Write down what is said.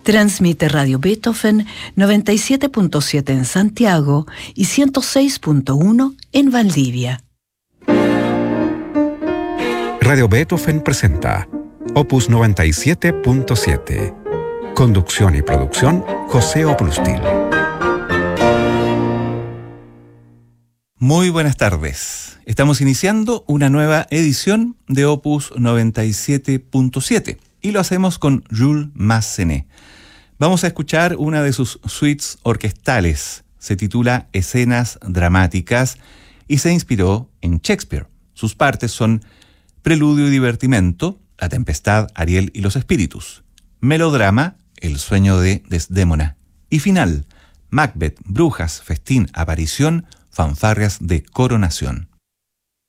Transmite Radio Beethoven 97.7 en Santiago y 106.1 en Valdivia. Radio Beethoven presenta Opus 97.7. Conducción y producción, José Oprustil. Muy buenas tardes. Estamos iniciando una nueva edición de Opus 97.7 y lo hacemos con Jules Massenet. Vamos a escuchar una de sus suites orquestales. Se titula Escenas Dramáticas y se inspiró en Shakespeare. Sus partes son Preludio y Divertimento, La Tempestad, Ariel y los Espíritus, Melodrama, El sueño de Desdémona, y final, Macbeth, Brujas, Festín, Aparición, Fanfarrias de Coronación.